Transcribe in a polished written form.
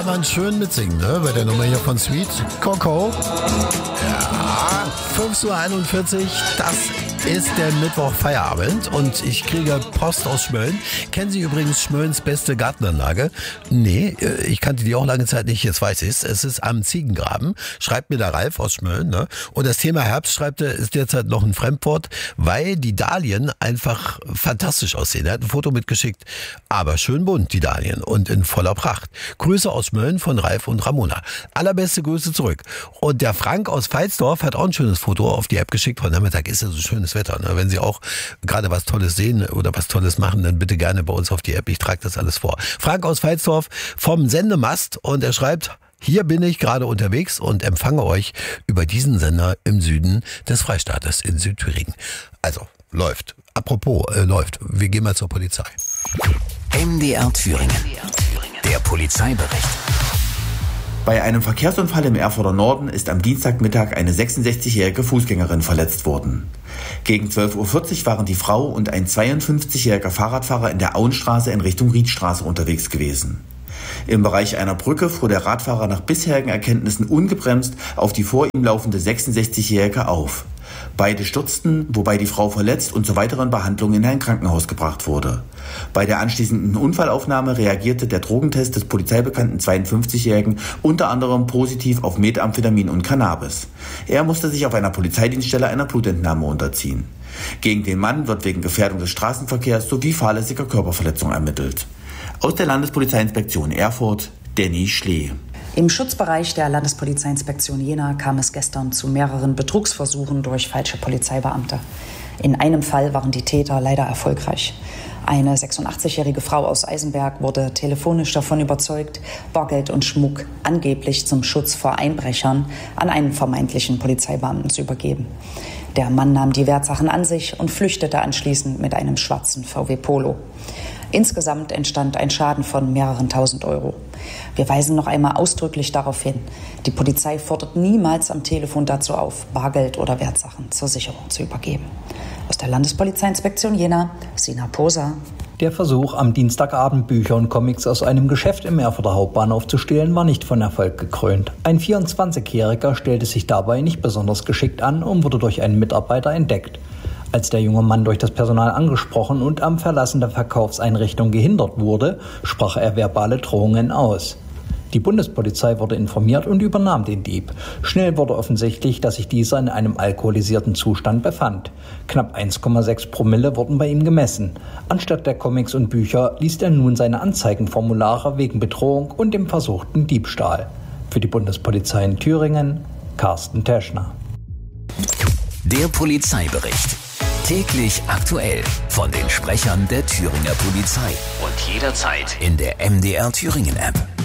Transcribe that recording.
man schön mitsingen, ne? Bei der Nummer hier von Sweet Coco. Ja, 5:41 Uhr, das ist der Mittwoch-Feierabend und ich kriege Post aus Schmölln. Kennen Sie übrigens Schmöllns beste Gartenanlage? Nee, ich kannte die auch lange Zeit nicht, jetzt weiß ich es. Es ist am Ziegengraben, schreibt mir der Ralf aus Schmölln. Ne? Und das Thema Herbst, schreibt er, ist derzeit noch ein Fremdwort, weil die Dahlien einfach fantastisch aussehen. Er hat ein Foto mitgeschickt, aber schön bunt, die Dahlien, und in voller Pracht. Grüße aus Schmölln von Ralf und Ramona. Allerbeste Grüße zurück. Und der Frank aus Veitsdorf hat auch ein schönes Foto auf die App geschickt. Heute Nachmittag ist ja so schönes Wetter. Ne? Wenn Sie auch gerade was Tolles sehen oder was Tolles machen, dann bitte gerne bei uns auf die App. Ich trage das alles vor. Frank aus Veitsdorf vom Sendemast und er schreibt: Hier bin ich gerade unterwegs und empfange euch über diesen Sender im Süden des Freistaates in Südthüringen. Also, läuft. Apropos, läuft. Wir gehen mal zur Polizei. MDR Thüringen. Der Polizeibericht. Bei einem Verkehrsunfall im Erfurter Norden ist am Dienstagmittag eine 66-jährige Fußgängerin verletzt worden. Gegen 12:40 Uhr waren die Frau und ein 52-jähriger Fahrradfahrer in der Auenstraße in Richtung Riedstraße unterwegs gewesen. Im Bereich einer Brücke fuhr der Radfahrer nach bisherigen Erkenntnissen ungebremst auf die vor ihm laufende 66-jährige auf. Beide stürzten, wobei die Frau verletzt und zur weiteren Behandlung in ein Krankenhaus gebracht wurde. Bei der anschließenden Unfallaufnahme reagierte der Drogentest des polizeibekannten 52-Jährigen unter anderem positiv auf Methamphetamin und Cannabis. Er musste sich auf einer Polizeidienststelle einer Blutentnahme unterziehen. Gegen den Mann wird wegen Gefährdung des Straßenverkehrs sowie fahrlässiger Körperverletzung ermittelt. Aus der Landespolizeiinspektion Erfurt, Danny Schlee. Im Schutzbereich der Landespolizeiinspektion Jena kam es gestern zu mehreren Betrugsversuchen durch falsche Polizeibeamte. In einem Fall waren die Täter leider erfolgreich. Eine 86-jährige Frau aus Eisenberg wurde telefonisch davon überzeugt, Bargeld und Schmuck angeblich zum Schutz vor Einbrechern an einen vermeintlichen Polizeibeamten zu übergeben. Der Mann nahm die Wertsachen an sich und flüchtete anschließend mit einem schwarzen VW Polo. Insgesamt entstand ein Schaden von mehreren tausend Euro. Wir weisen noch einmal ausdrücklich darauf hin, die Polizei fordert niemals am Telefon dazu auf, Bargeld oder Wertsachen zur Sicherung zu übergeben. Aus der Landespolizeiinspektion Jena, Sina Posa. Der Versuch, am Dienstagabend Bücher und Comics aus einem Geschäft im Erfurter Hauptbahnhof zu stehlen, war nicht von Erfolg gekrönt. Ein 24-Jähriger stellte sich dabei nicht besonders geschickt an und wurde durch einen Mitarbeiter entdeckt. Als der junge Mann durch das Personal angesprochen und am Verlassen der Verkaufseinrichtung gehindert wurde, sprach er verbale Drohungen aus. Die Bundespolizei wurde informiert und übernahm den Dieb. Schnell wurde offensichtlich, dass sich dieser in einem alkoholisierten Zustand befand. Knapp 1,6 Promille wurden bei ihm gemessen. Anstatt der Comics und Bücher liest er nun seine Anzeigenformulare wegen Bedrohung und dem versuchten Diebstahl. Für die Bundespolizei in Thüringen, Carsten Teschner. Der Polizeibericht. Täglich aktuell von den Sprechern der Thüringer Polizei und jederzeit in der MDR Thüringen App.